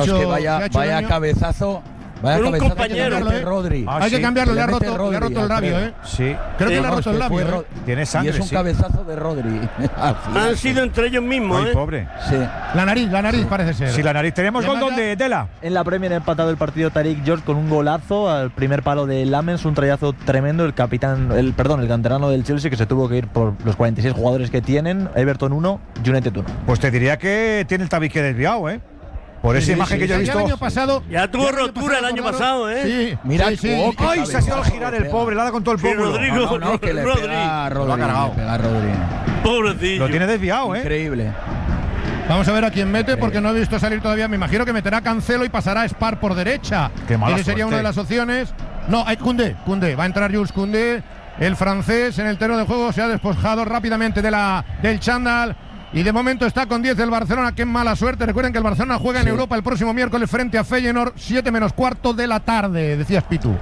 No, es que vaya cabezazo. Vaya con un cabezazo compañero, que Rodri. Hay que cambiarlo, le ha roto el labio, Sí. Creo que le ha roto el labio. Tiene sangre. Y es un cabezazo de Rodri. Han sido entre ellos mismos, Ay, pobre. Sí. La nariz parece ser. Sí, la nariz. Tenemos gol donde Tela. En la Premier ha empatado el partido Tariq George con un golazo al primer palo de Lamens, un trayazo tremendo. El canterano del Chelsea, que se tuvo que ir por los 46 jugadores que tienen. Everton 1, United 1. Pues te diría que tiene el tabique desviado, ¿eh? Por esa imagen que yo he visto. El año pasado, ya tuvo rotura el año pasado, ¿eh? Sí, mira, sí. ¡Ay! Se ha sido al girar el pobre, le ha dado con todo el pómulo. Rodrigo, No, que le pega a Rodri. Lo ha cargado. Pobrecillo. Lo tiene desviado, ¿eh? Increíble. Vamos a ver a quién mete, porque no he visto salir todavía. Me imagino que meterá Cancelo y pasará a Spar por derecha. Qué mala Esa sería suerte. una de las opciones. No, hay Koundé. Va a entrar Jules Koundé. El francés en el terreno de juego se ha despojado rápidamente del chándal. Y de momento está con 10 el Barcelona. Qué mala suerte. Recuerden que el Barcelona juega en Europa el próximo miércoles frente a Feyenoord, 7 menos cuarto de la tarde, decías Pitu.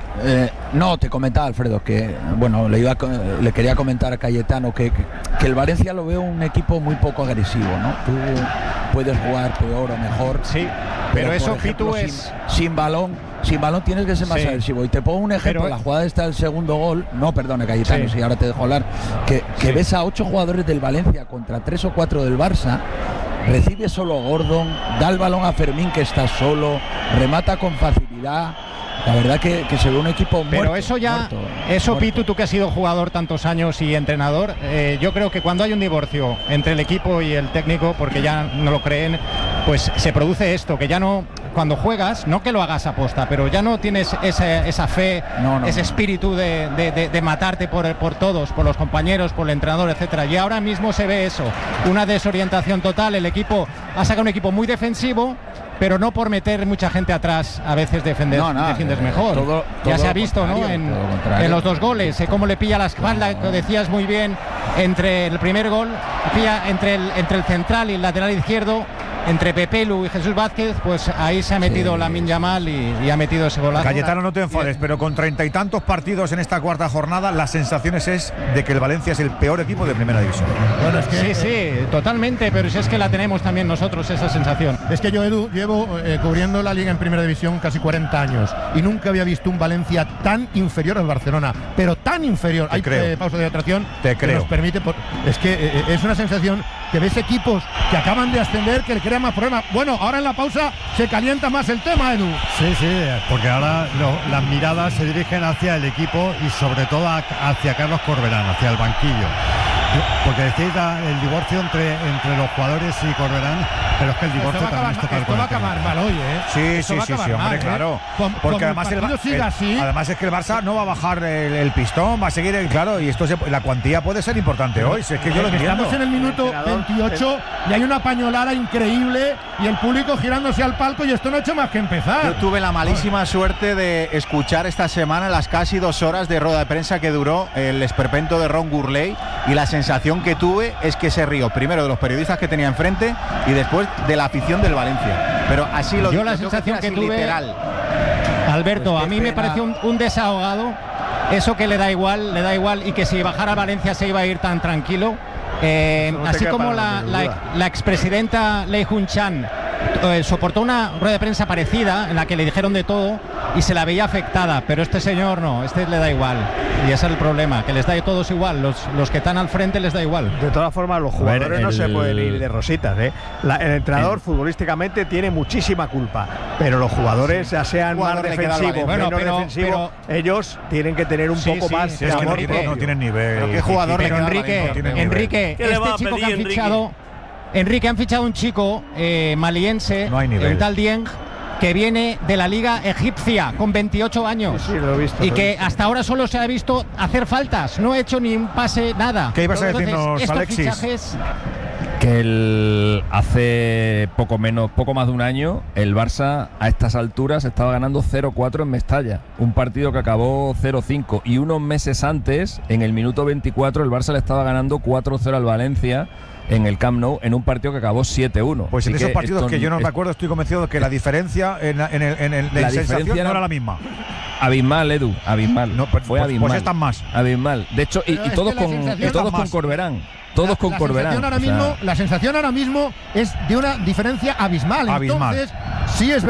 No, te comentaba Alfredo que, bueno, le quería comentar a Cayetano que el Valencia lo veo un equipo muy poco agresivo, ¿no? Tú puedes jugar peor o mejor. Sí, pero eso, por ejemplo, Pitu, es… Sin balón tienes que ser más agresivo. Y te pongo un ejemplo, la jugada está el segundo gol. No, perdona, Cayetano, si ahora te dejo hablar. Que ves a 8 jugadores del Valencia contra 3 o 4 del Barça. Recibe solo Gordon, da el balón a Fermín, que está solo, remata con facilidad. La verdad que se ve un equipo muerto. Pero eso ya, Pitu, tú que has sido jugador tantos años y entrenador, yo creo que cuando hay un divorcio entre el equipo y el técnico, porque ya no lo creen, pues se produce esto, que ya no, cuando juegas, no que lo hagas a posta, pero ya no tienes esa fe, ese espíritu de matarte por todos, por los compañeros, por el entrenador, etcétera. Y ahora mismo se ve eso, una desorientación total. El equipo ha sacado un equipo muy defensivo, pero no por meter mucha gente atrás, a veces defiendes mejor. Todo ya se ha visto, ¿no? En los 2 goles, cómo le pilla la espalda, que decías muy bien, entre el primer gol, pilla entre el central y el lateral izquierdo, entre Pepelu y Jesús Vázquez, pues ahí se ha metido Lamine Yamal y ha metido ese golazo. Cayetano, no te enfades, pero con 30 y tantos partidos en esta cuarta jornada, las sensaciones es de que el Valencia es el peor equipo de primera división. Bueno, es que sí, totalmente, pero si es que la tenemos también nosotros, esa sensación. Es que yo, Edu, llevo cubriendo la Liga en primera división casi 40 años y nunca había visto un Valencia tan inferior al Barcelona, pero tan inferior. Hay pausa de atracción que nos permite. Es que es una sensación que ves equipos que acaban de ascender que le crean más problemas. Bueno, ahora en la pausa se calienta más el tema, Edu. Sí, porque ahora las miradas se dirigen hacia el equipo y sobre todo hacia Carlos Corberán, hacia el banquillo. Porque decís el divorcio entre los jugadores y Corberán, pero es que el divorcio también es total. Esto va a acabar mal hoy, ¿eh? Sí, hombre, claro. Porque además además es que el Barça no va a bajar el pistón, va a seguir claro, y la cuantía puede ser importante hoy. Si es que yo lo entiendo. Estamos en el minuto 28 y hay una pañolada increíble y el público girándose al palco y esto no ha hecho más que empezar. Yo tuve la malísima suerte de escuchar esta semana las casi 2 horas de rueda de prensa que duró el esperpento de Ron Gurley, y la sensación que tuve es que se rió primero de los periodistas que tenía enfrente y después de la afición del Valencia. Pero así lo yo la sensación que tuve, literal. Alberto, pues a mí me pareció un desahogado, eso que le da igual y que si bajara a Valencia se iba a ir tan tranquilo. Así como la expresidenta Lei Jun-chan soportó una rueda de prensa parecida en la que le dijeron de todo y se la veía afectada, pero este señor no, le da igual, y ese es el problema, que les da a todos igual, los que están al frente les da igual. De todas formas, los jugadores no se pueden ir de rositas, ¿eh? El entrenador futbolísticamente tiene muchísima culpa, pero los jugadores, ya sean más defensivos, menos defensivos, ellos tienen que tener un poco más de amor. No tienen nivel. ¿Qué jugador pero Enrique, este chico que han fichado, han fichado un chico maliense, un tal Dieng, que viene de la liga egipcia con 28 años. Sí, lo he visto. Y que hasta ahora solo se ha visto hacer faltas, no ha hecho ni un pase, nada. ¿Qué ibas a decirnos, Alexis? Que hace poco más de un año el Barça a estas alturas estaba ganando 0-4 en Mestalla, un partido que acabó 0-5, y unos meses antes, en el minuto 24, el Barça le estaba ganando 4-0 al Valencia en el Camp Nou, en un partido que acabó 7-1. Pues en esos partidos que yo no me acuerdo, estoy convencido de que la diferencia en la sensación no era la misma. Abismal, Edu, abismal. No, fue abismal. Pues están más. Abismal. De hecho, y todos con Corberán. Todos con Corberán. La sensación ahora mismo es de una diferencia abismal. Entonces, sí es